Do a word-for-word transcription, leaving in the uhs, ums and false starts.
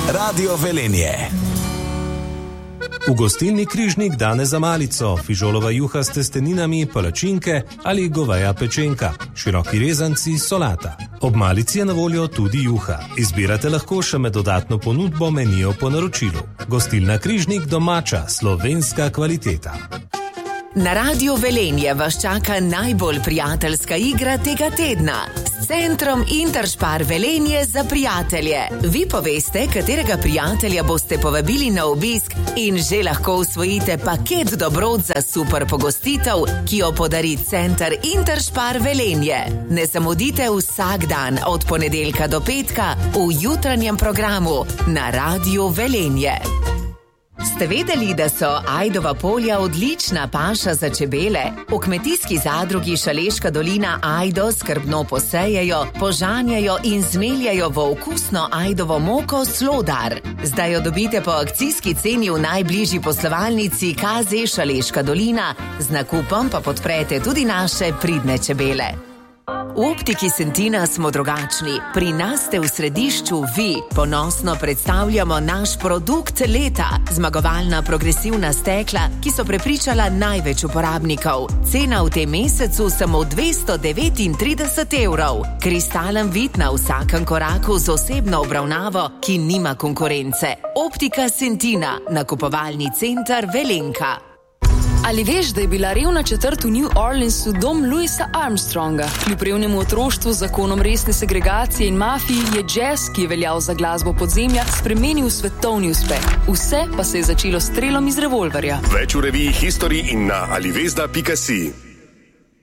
Radio Velenje. V gostilni Križnik dane za malico, fižolova juha s testeninami, palačinke ali goveja pečenka, široki rezanci, solata. Ob malici je na voljo tudi juha. Izbirate lahko še med dodatno ponudbo menijo po naročilu. Gostilna Križnik, domača, slovenska kvaliteta. Na Radio Velenje vas čaka najbolj prijateljska igra tega tedna. S centrom Interspar Velenje za prijatelje. Vi poveste, katerega prijatelja boste povabili na obisk in že lahko usvojite paket dobrot za super pogostitev, ki jo podari center Interspar Velenje. Ne zamudite vsak dan od ponedeljka do petka v jutranjem programu na Radio Velenje. Ste vedeli, da so ajdova polja odlična paša za čebele? V kmetijski zadrugi Šaleška dolina ajdo skrbno posejejo, požanjajo in zmeljajo v okusno ajdovo moko Slodar. Zdaj jo dobite po akcijski ceni v najbližji poslovalnici K Z Šaleška dolina, z nakupom pa podprete tudi naše pridne čebele. V Optiki Sentina smo drugačni. Pri nas ste v središču vi. Ponosno predstavljamo naš produkt leta. Zmagovalna progresivna stekla, ki so prepričala največ uporabnikov. Cena v tem mesecu samo dvesto devetintrideset evrov. Kristalen vid na vsakem koraku z osebno obravnavo, ki nima konkurence. Optika Sentina, nakupovalni center Velenka. Ali veš, da je bila revna četrt v New Orleansu dom Louisa Armstronga? Kljub revnemu otroštvu, zakonom resne segregacije in mafiji je jazz, ki je veljal za glasbo podzemlja, spremenil v svetovni uspeh. Vse pa se je začelo s strelom iz revolverja. Več v reviji History in na alivezda pika si.